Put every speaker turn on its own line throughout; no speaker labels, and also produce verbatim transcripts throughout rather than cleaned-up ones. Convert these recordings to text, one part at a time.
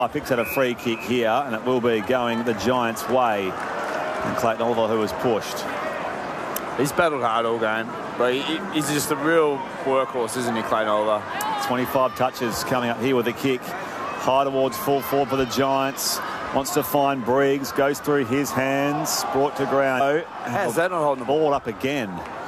Picks at a free kick here, and it will be going the Giants' way. And Clayton Oliver, who was pushed.
He's battled hard all game, but he, he's just a real workhorse, isn't he, Clayton Oliver?
twenty-five touches coming up here with a kick. High towards full forward for the Giants. Wants to find Briggs. Goes through his hands. Brought to ground.
How's that not holding the
ball up again?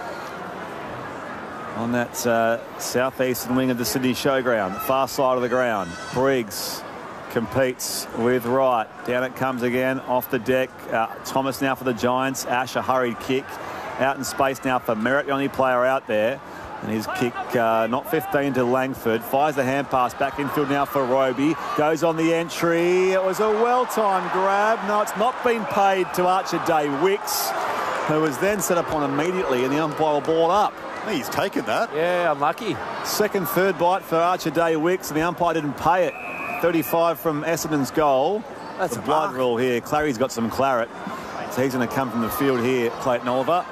On that uh, southeastern wing of the Sydney Showground, far side of the ground. Briggs competes with Wright. Down it comes again, off the deck. Uh, Thomas now for the Giants. Ash, a hurried kick. Out in space now for Merritt, the only player out there. And his kick, uh, not fifteen to Langford. Fires the hand pass back infield now for Roby. Goes on the entry. It was a well-timed grab. No, it's not been paid to Archer Day Wicks, who was then set upon immediately, and the umpire will ball up.
He's taken that.
Yeah, unlucky.
Second, third bite for Archer Day Wicks, and the umpire didn't pay it. thirty-five from Essendon's goal.
That's
the
a
blood
mark.
rule here. Clary's got some claret, so he's going to come from the field here, Clayton Oliver.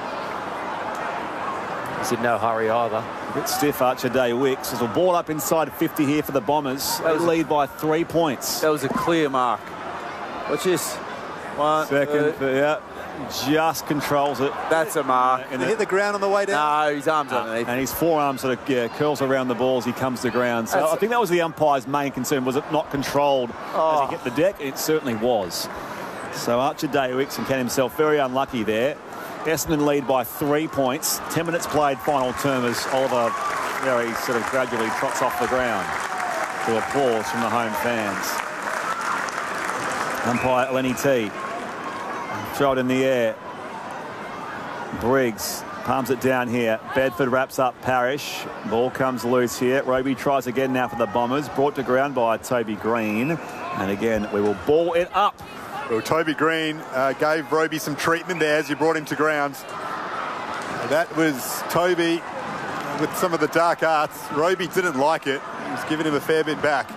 He's in no hurry either.
A bit stiff, Archer Day Wicks. There's a ball up inside fifty here for the Bombers. They lead by three points.
That was a clear mark. Watch this. One,
Second,
uh,
for, yeah, just controls it.
That's a mark.
And he hit the ground on the way down.
No, his arms underneath.
And his forearm sort of yeah, curls around the ball as he comes to ground. So
That's
I think that was the umpire's main concern. Was it not controlled
Oh.
as he hit the deck? It certainly was. So Archer Day Wicks and can himself very unlucky there. Essendon lead by three points. Ten minutes played, final term, as Oliver very sort of gradually trots off the ground to applause from the home fans. Umpire Lenny T. Throw it in the air. Briggs palms it down here. Bedford wraps up Parrish. Ball comes loose here. Roby tries again now for the Bombers. Brought to ground by Toby Green. And again, we will ball it up.
Well, Toby Green uh, gave Roby some treatment there as he brought him to ground. That was Toby with some of the dark arts. Roby didn't like it. He was giving him a fair bit back.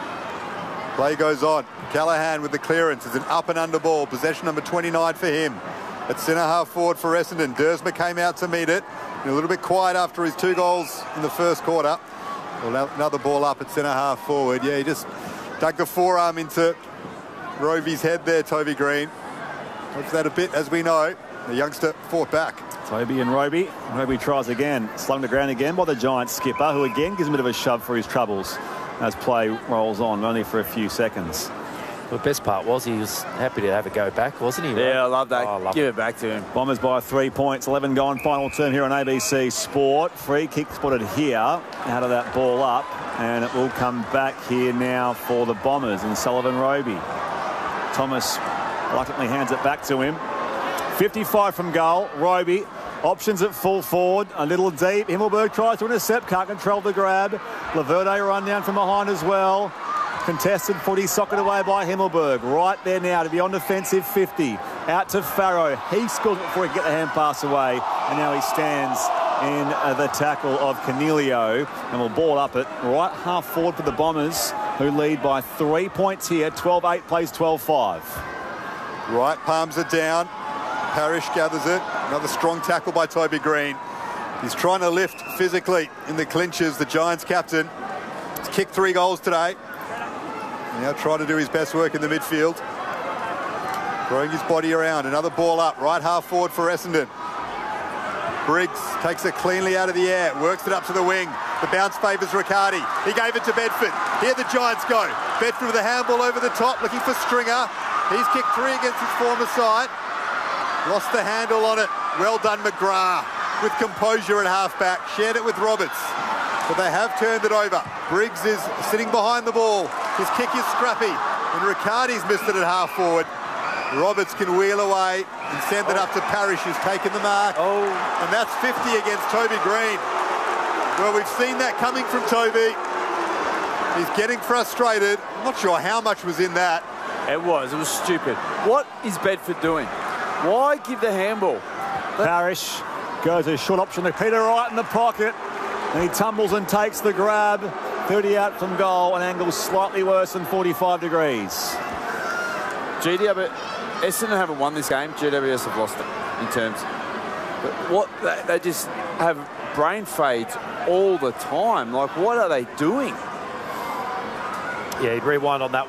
Play goes on. Callaghan with the clearance. It's an up and under ball. Possession number twenty-nine for him. At centre half forward for Essendon. Dersma came out to meet it. A little bit quiet after his two goals in the first quarter. Well, another ball up at centre half forward. Yeah, he just dug the forearm into Roby's head there, Toby Green. Watch that a bit, as we know. The youngster fought back.
Toby and Roby. Roby tries again. Slung to ground again by the Giants skipper, who again gives him a bit of a shove for his troubles as play rolls on, only for a few seconds.
The best part was he was happy to have a go back, wasn't he?
Yeah, I love that.
Oh, I love
Give
it.
it back to him.
Bombers by three points, eleven gone, final term here on A B C Sport. Free kick spotted here, out of that ball up, and it will come back here now for the Bombers and Sullivan Roby. Thomas reluctantly hands it back to him. fifty-five from goal, Roby. Options at full forward, a little deep. Himmelberg tries to intercept, can't control the grab. Laverde run down from behind as well. Contested footy, socket away by Himmelberg. Right there now to be on defensive fifty. Out to Farrow. He scores before he can get the hand pass away. And now he stands in uh, the tackle of Canelio. And will ball up it right half forward for the Bombers, who lead by three points here. twelve eight plays twelve five.
Right, palms it down. Parrish gathers it. Another strong tackle by Toby Green. He's trying to lift physically in the clinches, the Giants captain. He's kicked three goals today. Now trying to do his best work in the midfield. Throwing his body around. Another ball up, right half forward for Essendon. Briggs takes it cleanly out of the air, works it up to the wing. The bounce favours Riccardi. He gave it to Bedford. Here the Giants go. Bedford with a handball over the top, looking for Stringer. He's kicked three against his former side. Lost the handle on it. Well done, McGrath, with composure at halfback. Shared it with Roberts. But they have turned it over. Briggs is sitting behind the ball. His kick is scrappy. And Riccardi's missed it at half forward. Roberts can wheel away and send it up to Parrish, who's taken the mark.
Oh.
And that's fifty against Toby Green. Well, we've seen that coming from Toby. He's getting frustrated. I'm not sure how much was in that.
It was. It was stupid. What is Bedford doing? Why give the handball?
Parrish goes a short option to Peter Wright in the pocket. And he tumbles and takes the grab. thirty out from goal, an angle slightly worse than forty-five degrees.
G W, Essendon haven't won this game. G W S have lost it in terms. But what they, they just have brain fades all the time. Like, what are they doing?
Yeah, he'd rewind on that